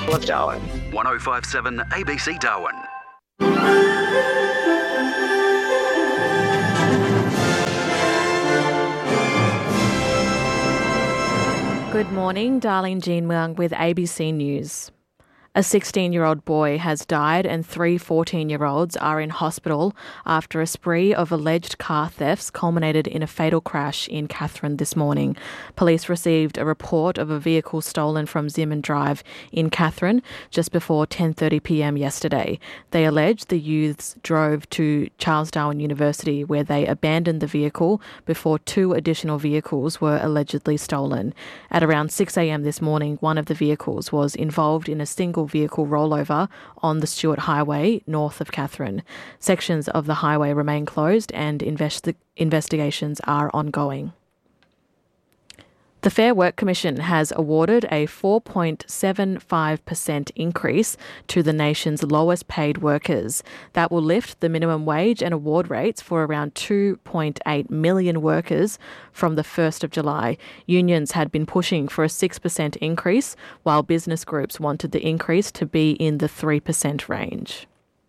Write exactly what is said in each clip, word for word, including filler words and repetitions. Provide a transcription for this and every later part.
people of Darwin. one oh five point seven A B C Darwin. Good morning, Darlene Jean Muang with A B C News. A sixteen-year-old boy has died and three fourteen-year-olds are in hospital after a spree of alleged car thefts culminated in a fatal crash in Katherine this morning. Police received a report of a vehicle stolen from Zimmern Drive in Katherine just before ten thirty p m yesterday. They alleged the youths drove to Charles Darwin University where they abandoned the vehicle before two additional vehicles were allegedly stolen. At around six a m this morning, one of the vehicles was involved in a single vehicle rollover on the Stewart Highway north of Katherine. Sections of the highway remain closed and investi- investigations are ongoing. The Fair Work Commission has awarded a four point seven five percent increase to the nation's lowest paid workers. That will lift the minimum wage and award rates for around two point eight million workers from the first of July. Unions had been pushing for a six percent increase, while business groups wanted the increase to be in the three percent range.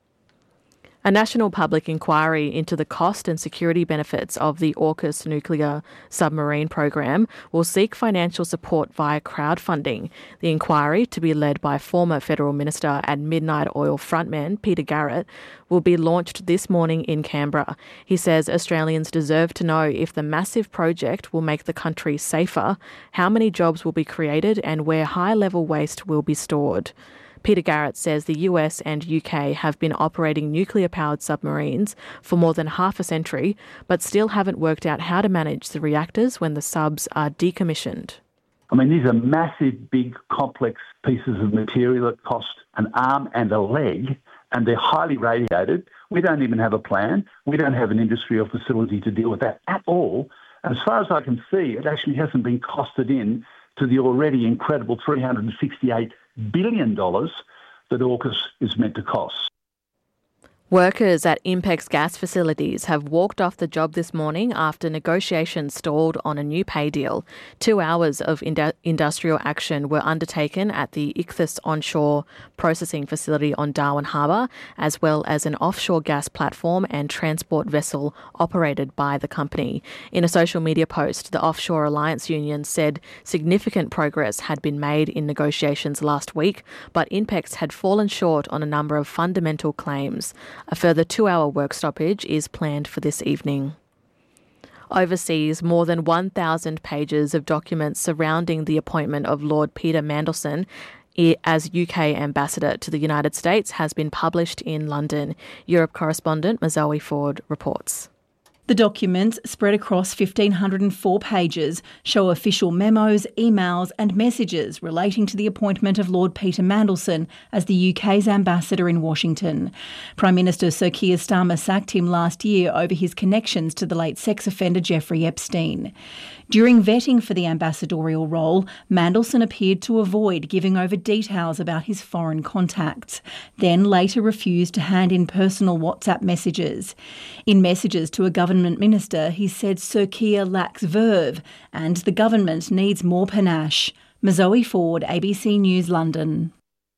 A national public inquiry into the cost and security benefits of the AUKUS nuclear submarine program will seek financial support via crowdfunding. The inquiry, to be led by former Federal Minister and Midnight Oil frontman Peter Garrett, will be launched this morning in Canberra. He says Australians deserve to know if the massive project will make the country safer, how many jobs will be created, and where high-level waste will be stored. Peter Garrett says the U S and U K have been operating nuclear-powered submarines for more than half a century, but still haven't worked out how to manage the reactors when the subs are decommissioned. I mean, these are massive, big, complex pieces of material that cost an arm and a leg, and they're highly radiated. We don't even have a plan. We don't have an industry or facility to deal with that at all. And as far as I can see, it actually hasn't been costed in to the already incredible three hundred sixty-eight billion dollars that AUKUS is meant to cost. Workers at Impex gas facilities have walked off the job this morning after negotiations stalled on a new pay deal. Two hours of indu- industrial action were undertaken at the Ichthys onshore processing facility on Darwin Harbour, as well as an offshore gas platform and transport vessel operated by the company. In a social media post, the Offshore Alliance Union said significant progress had been made in negotiations last week, but Impex had fallen short on a number of fundamental claims. A further two-hour work stoppage is planned for this evening. Overseas, more than one thousand pages of documents surrounding the appointment of Lord Peter Mandelson as U K ambassador to the United States has been published in London. Europe correspondent Mazoe Ford reports. The documents, spread across one thousand five hundred four pages, show official memos, emails and messages relating to the appointment of Lord Peter Mandelson as the U K's ambassador in Washington. Prime Minister Sir Keir Starmer sacked him last year over his connections to the late sex offender Jeffrey Epstein. During vetting for the ambassadorial role, Mandelson appeared to avoid giving over details about his foreign contacts, then later refused to hand in personal WhatsApp messages. In messages to a government minister, he said Sir Keir lacks verve and the government needs more panache. Mazoe Ford, A B C News, London.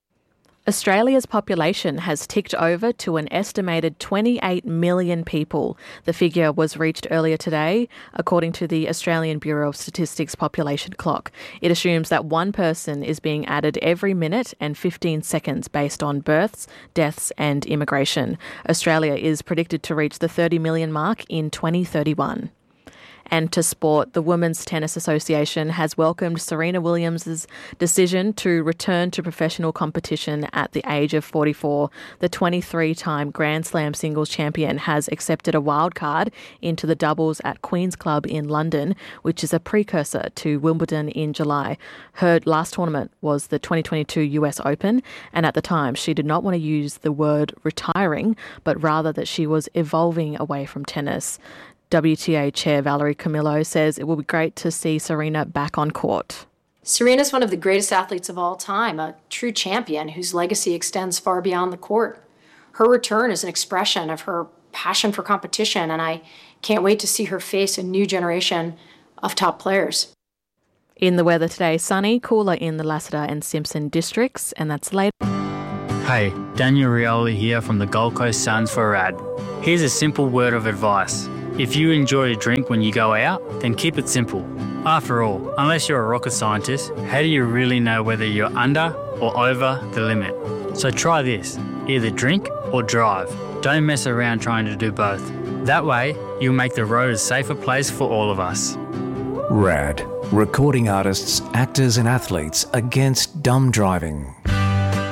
Australia's population has ticked over to an estimated twenty-eight million people. The figure was reached earlier today, according to the Australian Bureau of Statistics population clock. It assumes that one person is being added every minute and fifteen seconds based on births, deaths and immigration. Australia is predicted to reach the thirty million mark in twenty thirty-one. And to sport, the Women's Tennis Association has welcomed Serena Williams' decision to return to professional competition at the age of forty-four. The twenty-three-time Grand Slam singles champion has accepted a wildcard into the doubles at Queen's Club in London, which is a precursor to Wimbledon in July. Her last tournament was the twenty twenty-two U S Open, and at the time she did not want to use the word retiring, but rather that she was evolving away from tennis. W T A Chair Valerie Camillo says it will be great to see Serena back on court. Serena's one of the greatest athletes of all time, a true champion whose legacy extends far beyond the court. Her return is an expression of her passion for competition, and I can't wait to see her face a new generation of top players. In the weather today, sunny, cooler in the Lassiter and Simpson districts, and that's later. Hey, Daniel Rioli here from the Gold Coast Suns for a ad. Here's a simple word of advice. If you enjoy a drink when you go out, then keep it simple. After all, unless you're a rocket scientist, how do you really know whether you're under or over the limit? So try this. Either drink or drive. Don't mess around trying to do both. That way, you'll make the road a safer place for all of us. RAD. Recording artists, actors and athletes against dumb driving.